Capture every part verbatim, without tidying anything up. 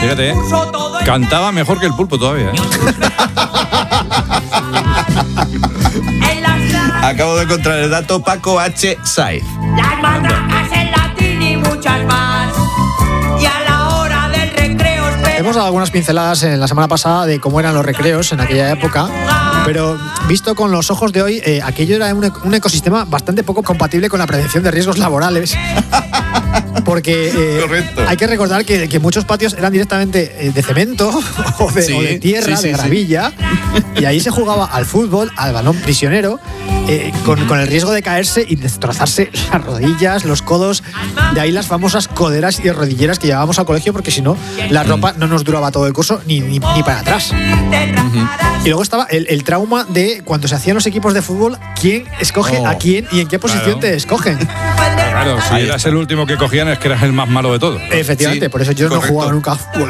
Fíjate, ¿eh? Cantaba mejor que el Pulpo todavía, ¿eh? Acabo de encontrar el dato. Paco H. Saiz. Las matracas en latín y muchas más. Y a la hora del recreo. Hemos dado algunas pinceladas en la semana pasada de cómo eran los recreos en aquella época, pero visto con los ojos de hoy, eh, aquello era un, un ecosistema bastante poco compatible con la prevención de riesgos laborales. Porque eh, hay que recordar que, que muchos patios eran directamente eh, de cemento o de, sí, o de tierra, sí, sí, de gravilla, sí. Y ahí se jugaba al fútbol, al balón prisionero, eh, con, con el riesgo de caerse y destrozarse las rodillas, los codos. De ahí las famosas coderas y rodilleras que llevábamos al colegio, porque si no, la ropa no nos duraba todo el curso ni, ni, ni para atrás. Uh-huh. Y luego estaba el, el trauma de cuando se hacían los equipos de fútbol, quién escoge oh, a quién y en qué posición claro. te escogen. Claro, si ahí eras el último que cogían es que eras el más malo de todos. Efectivamente, sí, por eso yo correcto. no he jugado nunca a fútbol.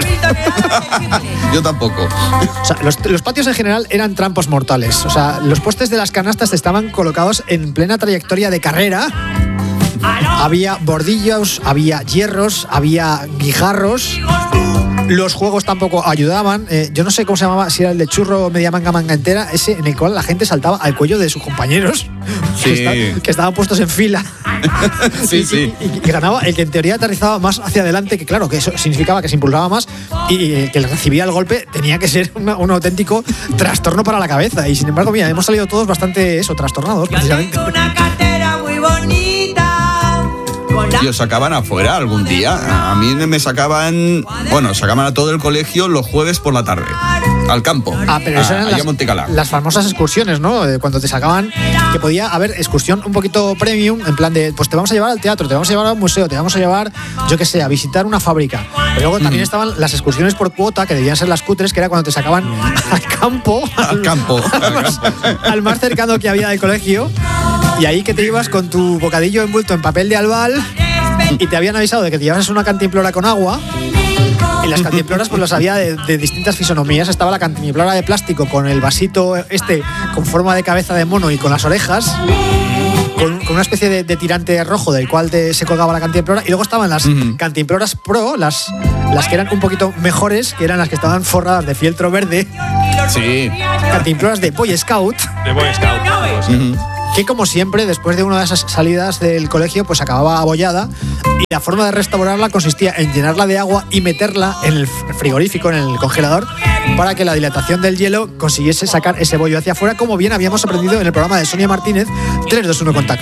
Yo tampoco. O sea, los, los patios en general eran trampos mortales. O sea, los postes de las canastas estaban colocados en plena trayectoria de carrera. Había bordillos, había hierros, había guijarros. Los juegos tampoco ayudaban. Eh, yo no sé cómo se llamaba, si era el de churro, media manga, manga entera, ese en el cual la gente saltaba al cuello de sus compañeros, sí. que, está, que estaban puestos en fila. Sí, y, sí. Y, y que ganaba el que en teoría aterrizaba más hacia adelante, que claro, que eso significaba que se impulsaba más, y el que recibía el golpe tenía que ser una, un auténtico trastorno para la cabeza. Y sin embargo, mira, hemos salido todos bastante eso, trastornados, precisamente. Una cartera muy bonita. ¿Y os sacaban afuera algún día? A mí me sacaban, bueno, sacaban a todo el colegio los jueves por la tarde, al campo. Ah, pero eso eran las, las famosas excursiones, ¿no? Cuando te sacaban, que podía haber excursión un poquito premium, en plan de, pues te vamos a llevar al teatro, te vamos a llevar a un museo, te vamos a llevar, yo qué sé, a visitar una fábrica. Pero luego también mm. estaban las excursiones por cuota, que debían ser las cutres, que era cuando te sacaban al campo. Al, al campo. Al más, al más cercano que había del colegio. Y ahí que te ibas con tu bocadillo envuelto en papel de albal y te habían avisado de que te llevas una cantimplora con agua. Y las cantimploras pues las había de, de distintas fisonomías. Estaba la cantimplora de plástico con el vasito este con forma de cabeza de mono y con las orejas, con, con una especie de, de tirante rojo del cual te, se colgaba la cantimplora. Y luego estaban las uh-huh. cantimploras pro, las, las que eran un poquito mejores, que eran las que estaban forradas de fieltro verde. Sí. Cantimploras de Boy Scout. De Boy Scout. Uh-huh. Que como siempre, después de una de esas salidas del colegio, pues acababa abollada, y la forma de restaurarla consistía en llenarla de agua y meterla en el frigorífico, en el congelador, para que la dilatación del hielo consiguiese sacar ese bollo hacia afuera, como bien habíamos aprendido en el programa de Sonia Martínez, tres dos uno Contacto.